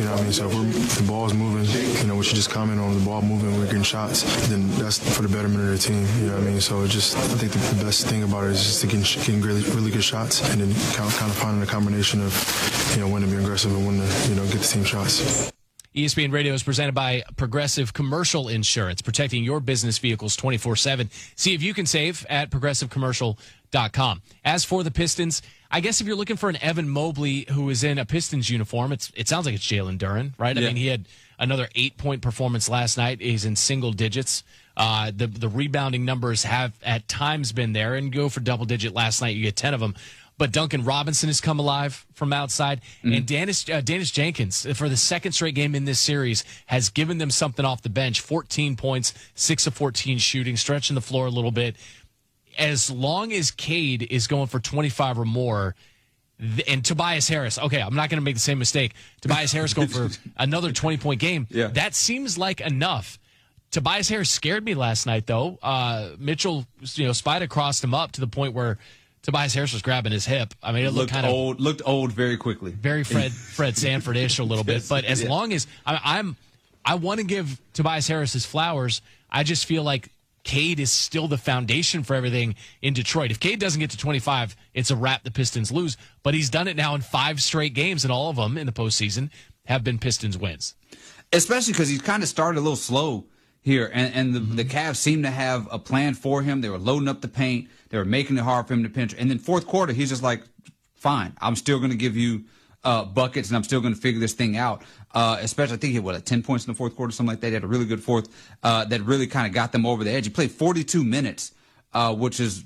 know what I mean? So if the ball's moving, we should just comment on the ball moving, we're getting shots, then that's for the betterment of the team, you know what I mean? So I think the best thing about it is just getting really, really good shots and then kind of finding a combination of, when to be aggressive and when to, get the team shots. ESPN Radio is presented by Progressive Commercial Insurance, protecting your business vehicles 24/7. See if you can save at progressivecommercial.com. As for the Pistons, I guess if you're looking for an Evan Mobley who is in a Pistons uniform, it sounds like it's Jalen Duren, right? Yeah. I mean, he had another 8-point performance last night. He's in single digits. The rebounding numbers have at times been there, and go for double-digit last night. You get 10 of them. But Duncan Robinson has come alive from outside. And Dennis Jenkins, for the second straight game in this series, has given them something off the bench. 14 points, 6 of 14 shooting, stretching the floor a little bit. As long as Cade is going for 25 or more, and Tobias Harris, okay, I'm not going to make the same mistake. Tobias Harris going for another 20-point game. Yeah. That seems like enough. Tobias Harris scared me last night, though. Mitchell, Spida crossed him up to the point where Tobias Harris was grabbing his hip. I mean, it looked kind of old. Looked old very quickly. Very Fred Sanford-ish a little bit. But as long as I want to give Tobias Harris his flowers, I just feel like Cade is still the foundation for everything in Detroit. If Cade doesn't get to 25, it's a wrap. The Pistons lose. But he's done it now in 5 straight games, and all of them in the postseason have been Pistons wins. Especially because he's kind of started a little slow here, and the Cavs seem to have a plan for him. They were loading up the paint. They were making it hard for him to pinch. And then fourth quarter, he's just like, fine, I'm still going to give you buckets, and I'm still going to figure this thing out. Especially, I think he had 10 points in the fourth quarter, something like that. He had a really good fourth that really kind of got them over the edge. He played 42 minutes, which is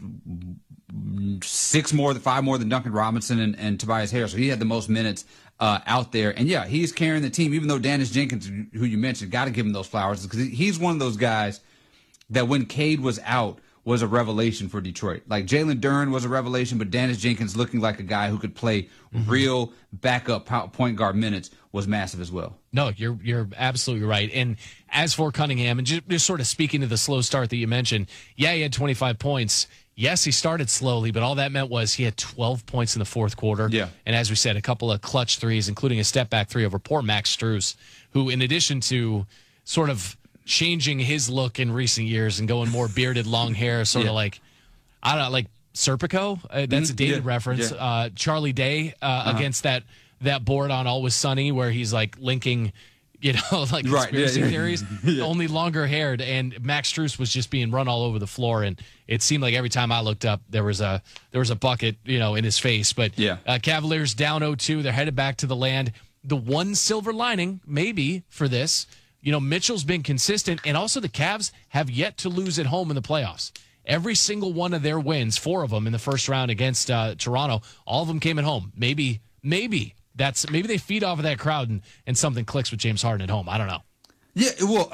5 more than Duncan Robinson and Tobias Harris. So he had the most minutes out there. And, yeah, he's carrying the team, even though Dennis Jenkins, who you mentioned, got to give him those flowers, because he's one of those guys that when Cade was out, was a revelation for Detroit. Like Jalen Duren was a revelation, but Dennis Jenkins looking like a guy who could play real backup point guard minutes was massive as well. No, you're absolutely right. And as for Cunningham, and just sort of speaking to the slow start that you mentioned, he had 25 points. Yes, he started slowly, but all that meant was he had 12 points in the fourth quarter. Yeah. And as we said, a couple of clutch threes, including a step-back three over poor Max Strus, who, in addition to sort of changing his look in recent years and going more bearded, long hair, sort of like, I don't know, like Serpico. That's a dated reference. Yeah. Charlie Day against that board on Always Sunny where he's like linking, like conspiracy theories. Only longer haired, and Max Strus was just being run all over the floor, and it seemed like every time I looked up there was a bucket, in his face. But Cavaliers down 0-2. They're headed back to the land. The one silver lining, maybe, for this. Mitchell's been consistent, and also the Cavs have yet to lose at home in the playoffs. Every single one of their wins, 4 of them in the first round against Toronto, all of them came at home. Maybe they feed off of that crowd and something clicks with James Harden at home. I don't know. Yeah, well,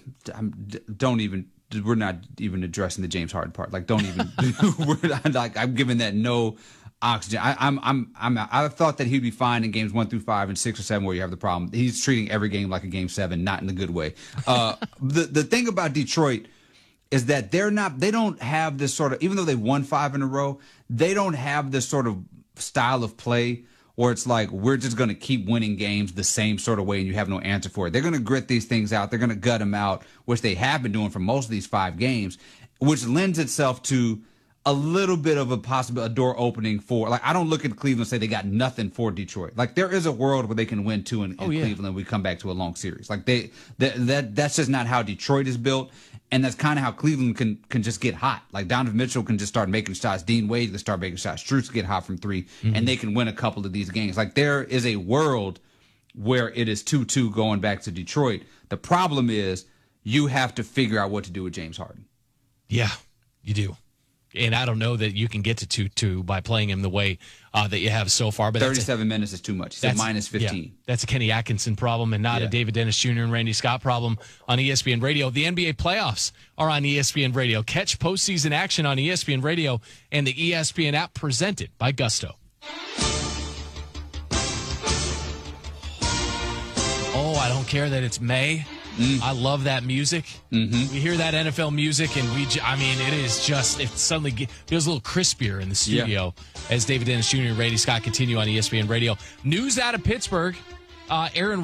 we're not even addressing the James Harden part. Like, don't even. I'm giving that no oxygen. I thought that he'd be fine in games 1 through 5 and 6 or 7 where you have the problem. He's treating every game like a game 7, not in a good way. The thing about Detroit is that they don't have this sort of, even though they won 5 in a row, they don't have this sort of style of play where it's like, we're just going to keep winning games the same sort of way and you have no answer for it. They're going to grit these things out. They're going to gut them out, which they have been doing for most of these 5 games, which lends itself to a little bit of a door opening for, like, I don't look at Cleveland and say they got nothing for Detroit. Like, there is a world where they can win 2 in Cleveland and we come back to a long series. Like, that's just not how Detroit is built. And that's kind of how Cleveland can just get hot. Like, Donovan Mitchell can just start making shots. Dean Wade can start making shots. Strus get hot from 3, and they can win a couple of these games. Like, there is a world where it is 2-2 going back to Detroit. The problem is you have to figure out what to do with James Harden. Yeah, you do. And I don't know that you can get to 2-2 by playing him the way that you have so far. But 37 minutes is too much. He said minus 15. Yeah, that's a Kenny Atkinson problem and not a David Dennis Jr. and Randy Scott problem on ESPN Radio. The NBA playoffs are on ESPN Radio. Catch postseason action on ESPN Radio and the ESPN app presented by Gusto. Oh, I don't care that it's May. I love that music. We hear that NFL music, and it is just, it suddenly feels a little crispier in the studio as David Dennis Jr. and Randy Scott continue on ESPN Radio. News out of Pittsburgh. Aaron